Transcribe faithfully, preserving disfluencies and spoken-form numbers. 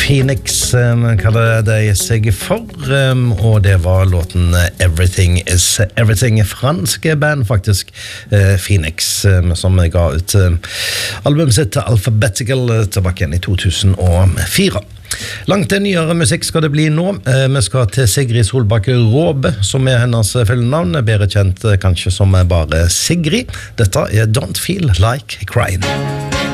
Phoenix um, kaller de seg for, um, og det var låten Everything is Everything, franske band faktisk, uh, Phoenix, um, som ga ut um, albumet sitt Alphabetical uh, tilbake igjen i to tusen og fire. Langt nyere musikk skal det bli nå. uh, Vi skal til Sigrid Solbakke Råbe, som er hennes følgenavn, bedre kjent uh, kanskje som bare Sigrid. Dette er Don't Feel Like Crying.